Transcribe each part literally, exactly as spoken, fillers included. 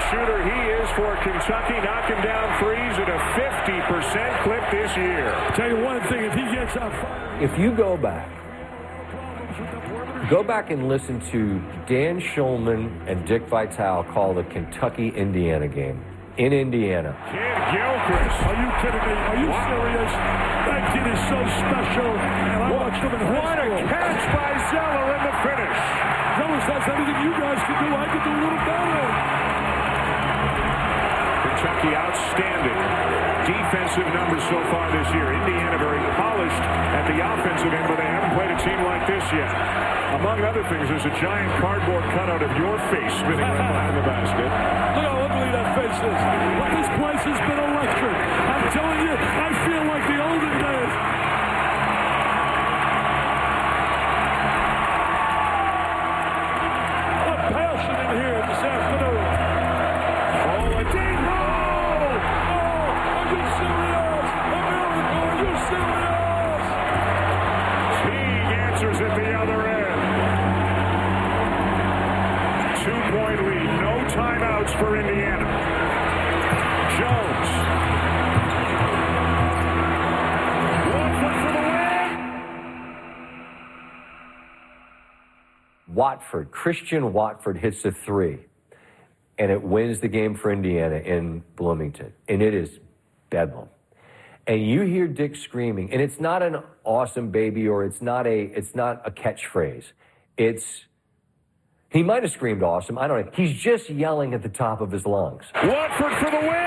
shooter he is for Kentucky, knocking down threes at a fifty percent clip this year. Tell you one thing, if he gets up... If you go back, go back and listen to Dan Shulman and Dick Vitale call the Kentucky-Indiana game in Indiana. Kid Gilchrist. Are you kidding me? Are you what? serious? That kid is so special. And I watched him in high What school. a catch by Zeller in the finish. Zeller says anything you guys can do, I can do a little better. Kentucky outstanding defensive numbers so far this year. Indiana very polished at the offensive end, but they haven't played a team like this yet. Among other things, there's a giant cardboard cutout of your face spinning right behind the basket. Look how ugly that face is. But this place has been electric. I'm telling you, I feel like the olden days. What passion in here this afternoon. Oh, a deep roll! Oh, are you serious? A miracle, are you serious? Teague answers at the other end. Two-point lead, no timeouts for Indiana. Jones. Watford for the win. Watford, Christian Watford hits a three, and it wins the game for Indiana in Bloomington, and it is bedlam. And you hear Dick screaming, and it's not an awesome baby, or it's not a it's not a catchphrase. It's he might have screamed awesome. I don't know. He's just yelling at the top of his lungs. Watford for the win.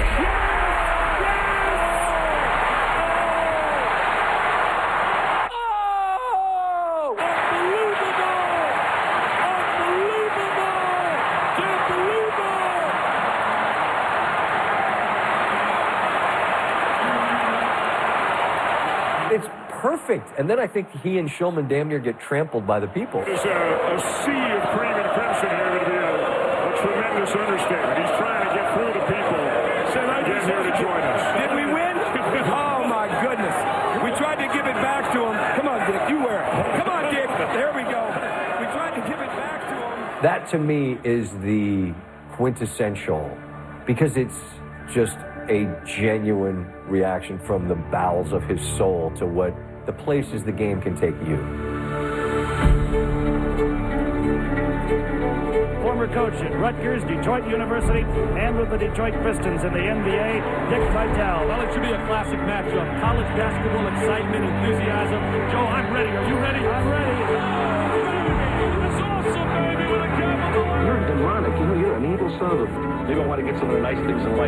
It's perfect. And then I think he and Shulman damn near get trampled by the people. There's a, a sea of cream and crimson here to be a, a tremendous understatement. He's trying to get through the people. Said I Get here to join us. Did we win? Oh, my goodness. We tried to give it back to him. Come on, Dick. You wear it. Come on, Dick. There we go. We tried to give it back to him. That, to me, is the quintessential, because it's just a genuine reaction from the bowels of his soul to what the places the game can take you. Former coach at Rutgers, Detroit University, and with the Detroit Pistons in the N B A, Dick Vitale. Well, it should be a classic matchup. College basketball, excitement, enthusiasm. Joe, I'm ready. Are you ready? I'm ready. It's awesome, baby, with a capital. You're demonic. You know, you're an evil son of... Maybe I want to get some of the nice things in life.